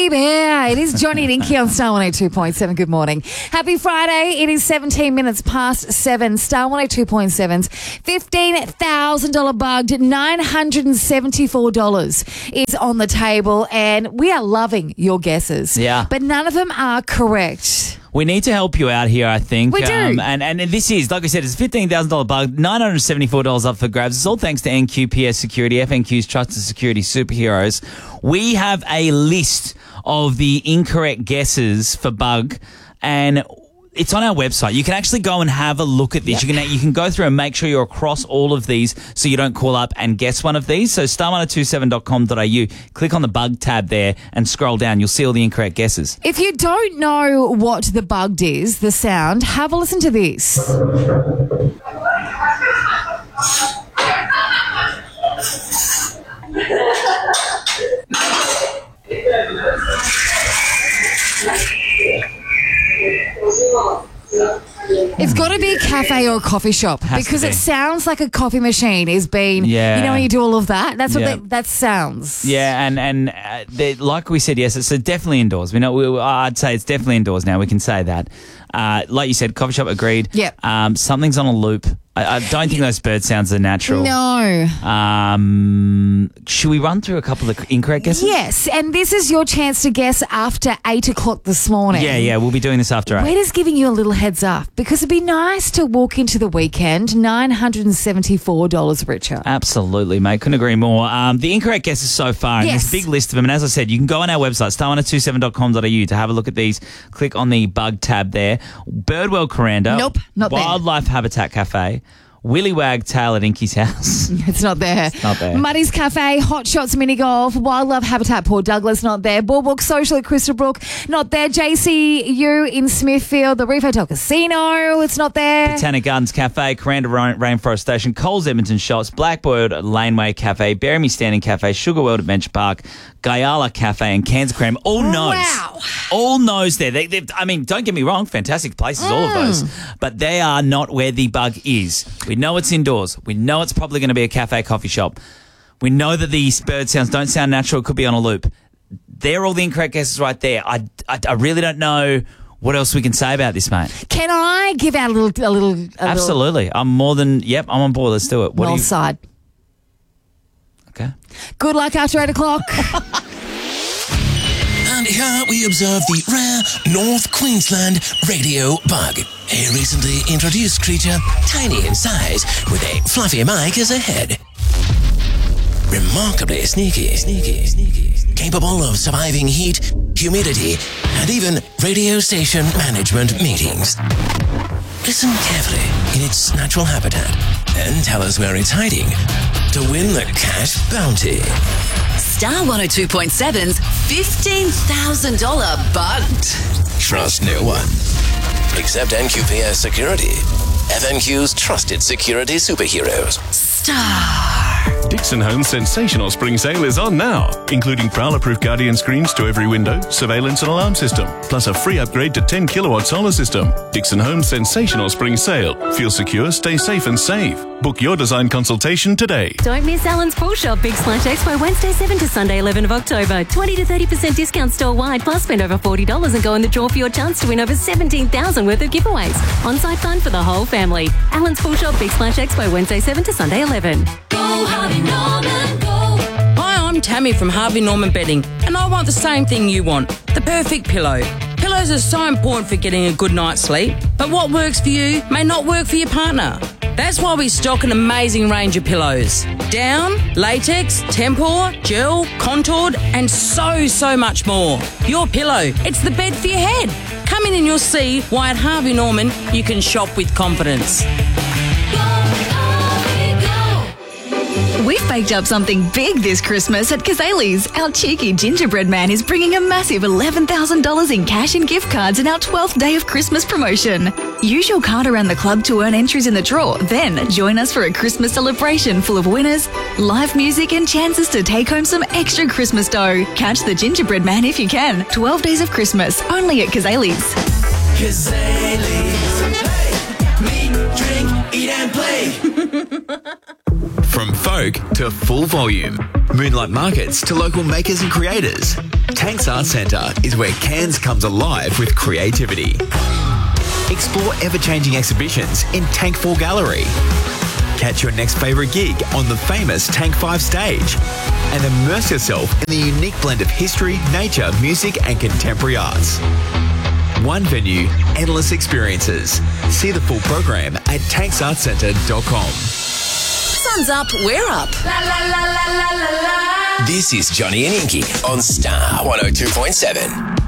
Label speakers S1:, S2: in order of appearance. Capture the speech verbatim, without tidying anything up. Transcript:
S1: Bear. It is Johnny and Inky on Star one oh two point seven. Good morning. Happy Friday. It is seventeen minutes past seven. Star one oh two point seven's fifteen thousand dollars bugged, nine hundred seventy-four dollars is on the table, and we are loving your guesses.
S2: Yeah.
S1: But none of them are correct.
S2: We need to help you out here, I think.
S1: We do.
S2: Um, and, and this is, like I said, it's a fifteen thousand dollars bug, nine hundred seventy-four dollars up for grabs. It's all thanks to N Q P S Security, F N Q's trusted security superheroes. We have a list of the incorrect guesses for bug, and it's on our website. You can actually go and have a look at this.
S1: Yep.
S2: You can you can go through and make sure you're across all of these so you don't call up and guess one of these. So star one oh two seven dot com dot a u, click on the bug tab there and scroll down. You'll see all the incorrect guesses.
S1: If you don't know what the bugged is, the sound, have a listen to this. It's got to be a cafe or a coffee shop
S2: Has
S1: because
S2: to be.
S1: it sounds like a coffee machine is being,
S2: Yeah.
S1: you know, when you do all of that, that's what
S2: Yeah.
S1: they, that sounds.
S2: Yeah, and and uh, they, like we said, yes, it's definitely indoors. We know. We, I'd say it's definitely indoors now. We can say that. Uh, like you said, coffee shop, agreed.
S1: Yep.
S2: Um, something's on a loop. I, I don't think those bird sounds are natural.
S1: No.
S2: Um, should we run through a couple of the incorrect guesses?
S1: Yes, and this is your chance to guess after eight o'clock this morning.
S2: Yeah, yeah. We'll be doing this after eight.
S1: We're just giving you a little heads up because it'd be nice to walk into the weekend nine hundred seventy-four dollars richer.
S2: Absolutely, mate. Couldn't agree more. Um, the incorrect guesses so far, and
S1: Yes.
S2: there's a big list of them. And as I said, you can go on our website, star one oh two seven dot com dot a u, to have a look at these. Click on the bug tab there. Birdwell Coranda.
S1: Nope, not there.
S2: Wildlife Habitat Cafe. Willy Wag Tail at Inky's house.
S1: It's not there.
S2: not there.
S1: Muddy's Cafe, Hot Shots Mini Golf, Wildlife Habitat Port Douglas, not there. Boardwalk Social at Crystal Brook, not there. J C U in Smithfield, the Reef Hotel Casino, it's not there.
S2: Botanic Gardens Cafe, Coranda Rain- Rainforest Station, Coles Edmonton Shops, Blackbird Laneway Cafe, Beremy Standing Cafe, Sugar World Adventure Park, Guyala Cafe, and Cairns Cram. All knows.
S1: Wow.
S2: All knows there. They, they, I mean, don't get me wrong, fantastic places, all of those. But they are not where the bug is. We know it's indoors. We know it's probably going to be a cafe, coffee shop. We know that these bird sounds don't sound natural. It could be on a loop. They're all the incorrect guesses right there. I, I, I really don't know what else we can say about this, mate.
S1: Can I give out a little, a little, a
S2: Absolutely. I'm more than, yep, I'm on board. Let's do it. What
S1: little
S2: do you,
S1: side?
S2: Okay.
S1: Good luck after eight o'clock.
S3: And here we observe the rare North Queensland radio bug. A recently introduced creature, tiny in size, with a fluffy mic as a head. Remarkably sneaky, sneaky, sneaky, capable of surviving heat, humidity, and even radio station management meetings. Listen carefully in its natural habitat and tell us where it's hiding to win the cash bounty.
S4: Star one oh two point seven's fifteen thousand dollars bugged.
S3: Trust no one. Except N Q P S Security. F N Q's trusted security superheroes.
S4: Star.
S5: Dixon Home's sensational spring sale is on now, including Prowler-proof Guardian screens to every window, surveillance and alarm system, plus a free upgrade to ten kilowatt solar system. Dixon Home's sensational spring sale. Feel secure, stay safe and save. Book your design consultation today.
S6: Don't miss Allen's Pool Shop Big Splash Expo Wednesday seventh to Sunday eleventh of October. twenty to thirty percent discount store-wide, plus spend over forty dollars and go in the draw for your chance to win over seventeen thousand dollars worth of giveaways. On-site fun for the whole family. Allen's Pool Shop Big Splash Expo Wednesday seventh to Sunday eleventh.
S7: Go Harvey Norman, go. Hi, I'm Tammy from Harvey Norman Bedding, and I want the same thing you want, the perfect pillow. Pillows are so important for getting a good night's sleep, but what works for you may not work for your partner. That's why we stock an amazing range of pillows. Down, latex, tempur, gel, contoured, and so, so much more. Your pillow, it's the bed for your head. Come in and you'll see why at Harvey Norman you can shop with confidence.
S8: We've baked up something big this Christmas at Kazali's. Our cheeky gingerbread man is bringing a massive eleven thousand dollars in cash and gift cards in our twelfth day of Christmas promotion. Use your card around the club to earn entries in the draw. Then join us for a Christmas celebration full of winners, live music and chances to take home some extra Christmas dough. Catch the gingerbread man if you can. twelve days of Christmas, only at Kazali's.
S3: Kazali's. Hey, meet, drink, eat and play.
S9: From folk to full volume, moonlight markets to local makers and creators, Tanks Art Centre is where Cairns comes alive with creativity. Explore ever-changing exhibitions in Tank four Gallery. Catch your next favourite gig on the famous Tank five stage and immerse yourself in the unique blend of history, nature, music and contemporary arts. One venue, endless experiences. See the full program at tanks art centre dot com.
S4: Sun's up, we're up. La, la, la, la, la, la, la.
S3: This is Johnny and Inky on Star one oh two point seven.